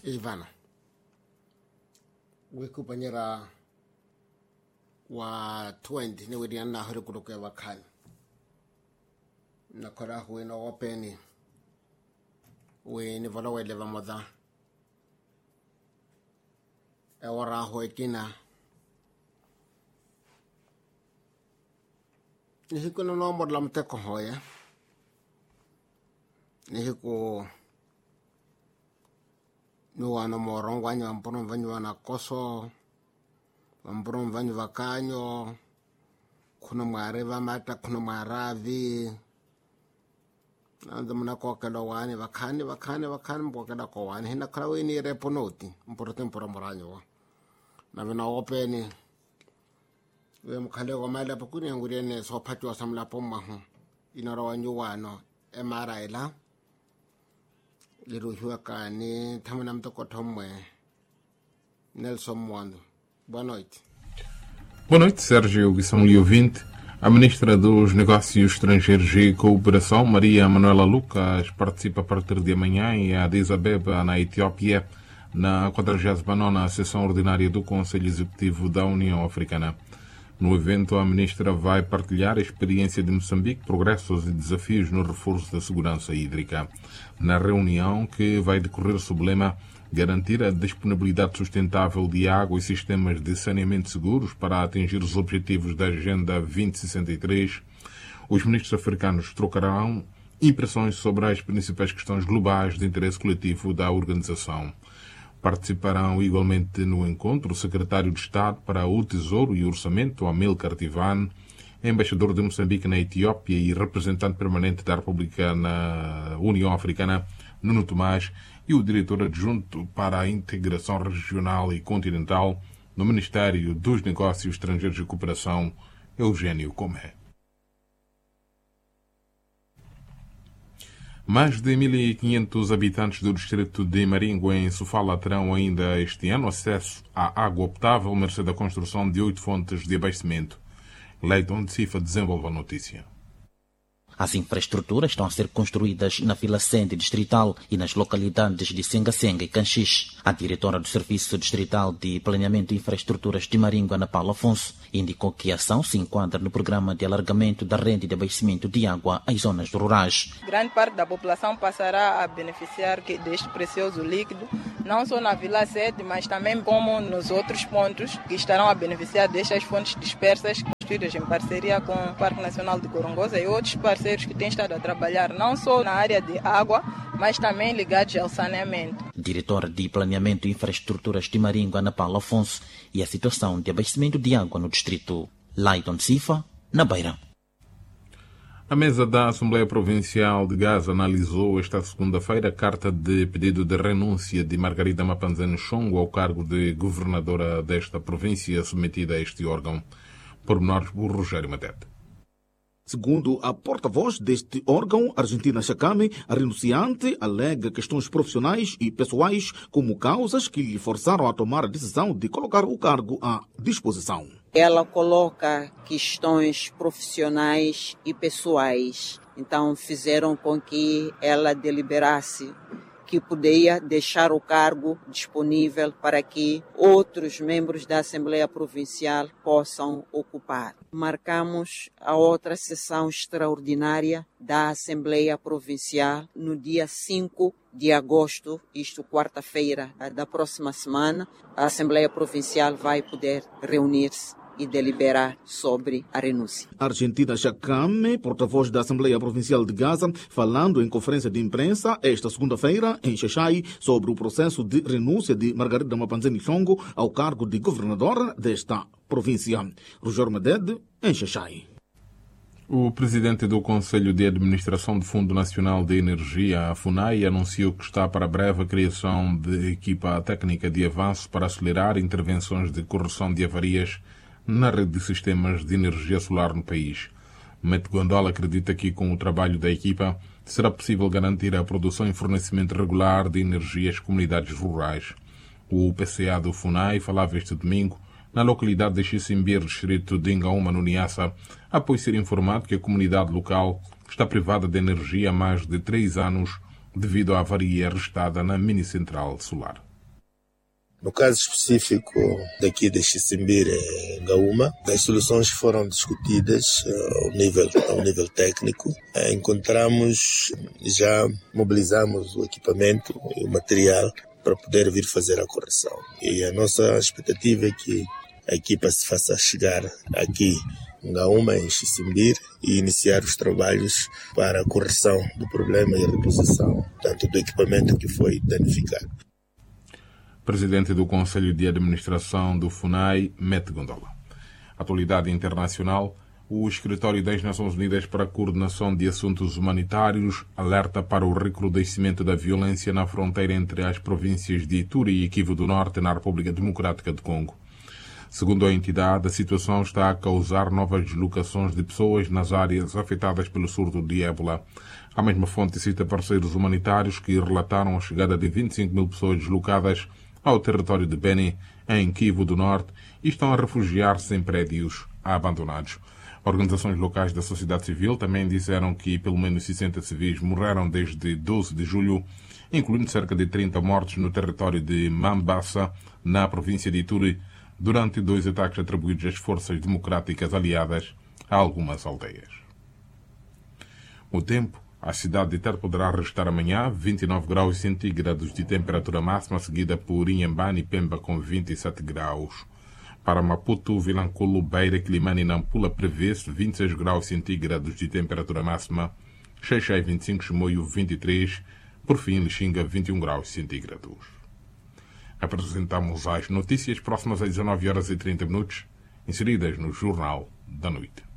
Ivana, wikupanyera wa 20 ni widi na hori kuruke wakani na kora huwe na wapeni we ni vola we leva moda e wara huwe kina ni hiku na nomor la mteko hoya ni hiku nuwana morongo wanyu wampono vanyu wana koso wampono vanyu wakanyo kuna mwariva mata kuna mwaravi nanza muna kokela wani wakani mpokela ko wani hina kala wini repo noti mporote mpora moranyo wa na vina openi we mkale wa mala pakuni ngurene so pati wa samla pomma hu inara wanyu wano emara ila liruhiwa kani tamana mtoko tomwe Nelson Mwando. Boa noite. Boa noite, Sérgio Guissão e ouvinte. A Ministra dos Negócios Estrangeiros e Cooperação, Maria Manuela Lucas, participa a partir de amanhã em Addis Abeba, na Etiópia, na 49ª Sessão Ordinária do Conselho Executivo da União Africana. No evento, a Ministra vai partilhar a experiência de Moçambique, progressos e desafios no reforço da segurança hídrica. Na reunião, que vai decorrer sob o lema garantir a disponibilidade sustentável de água e sistemas de saneamento seguros para atingir os objetivos da Agenda 2063, os ministros africanos trocarão impressões sobre as principais questões globais de interesse coletivo da organização. Participarão igualmente no encontro o secretário de Estado para o Tesouro e o Orçamento, Amilcar Tivan, embaixador de Moçambique na Etiópia e representante permanente da República na União Africana, Nuno Tomás, e o diretor adjunto para a integração regional e continental no Ministério dos Negócios Estrangeiros e Cooperação, Eugênio Comé. Mais de 1.500 habitantes do distrito de Maringo, em Sofala, terão ainda este ano acesso à água potável, mercê da construção de 8 fontes de abastecimento. Leiton de Cifa desenvolve a notícia. As infraestruturas estão a ser construídas na Vila Sende Distrital e nas localidades de Senga e Canchis. A diretora do Serviço Distrital de Planeamento e Infraestruturas de Maringo, Ana Paula Afonso, indicou que a ação se enquadra no programa de alargamento da rede de abastecimento de água às zonas rurais. Grande parte da população passará a beneficiar deste precioso líquido, não só na Vila Sede, mas também como nos outros pontos que estarão a beneficiar destas fontes dispersas construídas em parceria com o Parque Nacional de Gorongosa e outros parceiros que têm estado a trabalhar não só na área de água, mas também ligados ao saneamento. Diretora de Planeamento e Infraestruturas de Maringo, Ana Paula Afonso, e a situação de abastecimento de água no distrito. Leiton Cifa, na Beira. A mesa da Assembleia Provincial de Gaza analisou esta segunda-feira a carta de pedido de renúncia de Margarida Mapanzane Chongo ao cargo de governadora desta província, submetida a este órgão. Pormenores por Rogério Matete. Segundo a porta-voz deste órgão, Argentina Chacame, a renunciante alega questões profissionais e pessoais como causas que lhe forçaram a tomar a decisão de colocar o cargo à disposição. Ela coloca questões profissionais e pessoais, então fizeram com que ela deliberasse que poderia deixar o cargo disponível para que outros membros da Assembleia Provincial possam ocupar. Marcamos a outra sessão extraordinária da Assembleia Provincial no dia 5 de agosto, isto quarta-feira da próxima semana. A Assembleia Provincial vai poder reunir-se e deliberar sobre a renúncia. Argentina Chacame, porta-voz da Assembleia Provincial de Gaza, falando em conferência de imprensa esta segunda-feira em Xaixai sobre o processo de renúncia de Margarida Mapanzane Chongo ao cargo de governadora desta província. Rogério Medede, em Xaixai. O presidente do Conselho de Administração do Fundo Nacional de Energia, a FUNAI, anunciou que está para breve a criação de equipa técnica de avanço para acelerar intervenções de correção de avarias na rede de sistemas de energia solar no país. Mete Gondola acredita que com o trabalho da equipa será possível garantir a produção e fornecimento regular de energia às comunidades rurais. O PCA do FUNAI falava este domingo na localidade de Xissimbir, distrito de Ingaúma, no Niassa, após ser informado que a comunidade local está privada de energia há mais de 3 anos devido à avaria arrestada na mini-central solar. No caso específico daqui de Xissimbira, Ngaúma, as soluções foram discutidas ao nível técnico. Já mobilizamos o equipamento e o material para poder vir fazer a correção. E a nossa expectativa é que a equipa se faça chegar aqui em Ngaúma, em Xissimbira, e iniciar os trabalhos para a correção do problema e a reposição, tanto do equipamento que foi danificado. Presidente do Conselho de Administração do FUNAI, Mete Gondola. Atualidade internacional. O Escritório das Nações Unidas para a Coordenação de Assuntos Humanitários alerta para o recrudescimento da violência na fronteira entre as províncias de Ituri e Kivu do Norte, na República Democrática do Congo. Segundo a entidade, a situação está a causar novas deslocações de pessoas nas áreas afetadas pelo surto de ébola. A mesma fonte cita parceiros humanitários que relataram a chegada de 25 mil pessoas deslocadas ao território de Beni, em Kivu do Norte, e estão a refugiar-se em prédios abandonados. Organizações locais da sociedade civil também disseram que pelo menos 60 civis morreram desde 12 de julho, incluindo cerca de 30 mortos no território de Mambasa, na província de Ituri, durante 2 ataques atribuídos às forças democráticas aliadas a algumas aldeias. O tempo. A cidade de Tete poderá registrar amanhã 29 graus centígrados de temperatura máxima, seguida por Inhambane e Pemba com 27 graus. Para Maputo, Vilanculo, Beira, Quilimane e Nampula prevê-se 26 graus centígrados de temperatura máxima, Xai-Xai 25, Chimoio 23, por fim Lixinga 21 graus centígrados. Apresentamos as notícias próximas às 19h30, inseridas no Jornal da Noite.